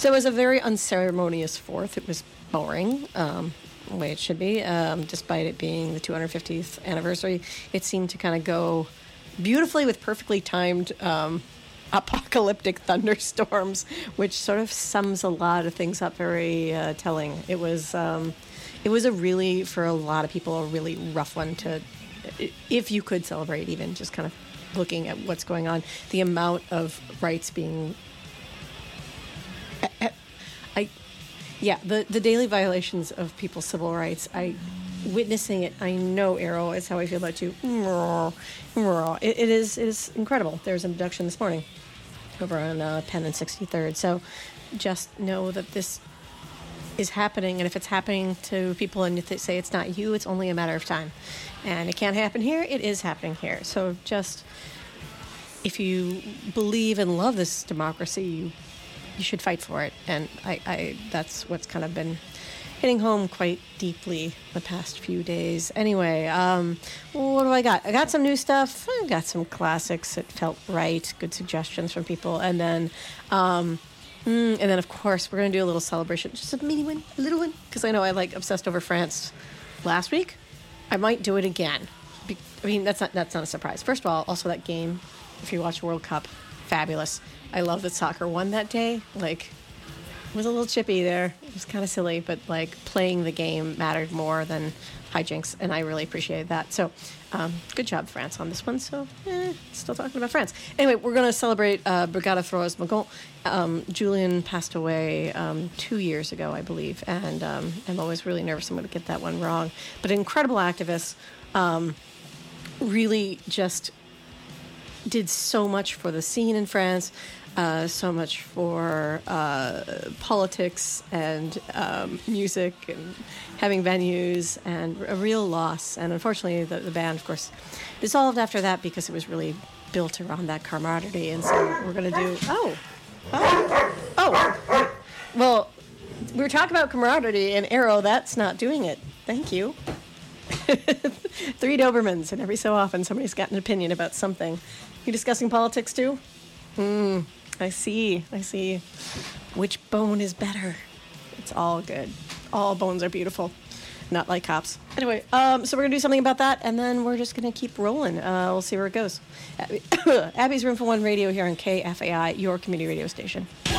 So it was a very unceremonious 4th. It was boring, the way it should be. Despite it being the 250th anniversary, it seemed to kind of go beautifully with perfectly timed apocalyptic thunderstorms, which sort of sums a lot of things up very telling. It was a really, for a lot of people, a really rough one to, if you could celebrate, even just kind of looking at what's going on, the amount of rights being, the daily violations of people's civil rights. Witnessing it, I know, Arrow, is how I feel about you. It is incredible. There's an abduction this morning over on Penn and 63rd. So just know that this is happening, and if it's happening to people and they say it's not you, it's only a matter of time. And it can't happen here, it is happening here. So just, if you believe and love this democracy, you should fight for it. And I that's what's kind of been hitting home quite deeply the past few days. Anyway, what do I got? I got some new stuff. I got some classics. It felt right. Good suggestions from people. And then, of course, we're going to do a little celebration. Just a mini one, a little one. Because I know I obsessed over France last week. I might do it again. I mean, that's not a surprise. First of all, also that game, if you watch World Cup, fabulous. I love that soccer won that day. It was a little chippy there. It was kind of silly, but playing the game mattered more than hijinks, and I really appreciated that. So, good job, France, on this one. So, still talking about France. Anyway, we're going to celebrate Brigada Froise Magon. Julian passed away 2 years ago, I believe, and I'm always really nervous I'm going to get that one wrong. But an incredible activist, really just did so much for the scene in France. So much for politics and music and having venues, and a real loss. And unfortunately, the band, of course, dissolved after that because it was really built around that camaraderie. And so we're going to do... Well, we were talking about camaraderie, and Arrow, that's not doing it. Thank you. 3 Dobermans, and every so often somebody's got an opinion about something. You discussing politics, too? I see. Which bone is better? It's all good. All bones are beautiful. Not like cops. Anyway, so we're going to do something about that, and then we're just going to keep rolling. We'll see where it goes. Abby's Room for One Radio here on KFAI, your community radio station.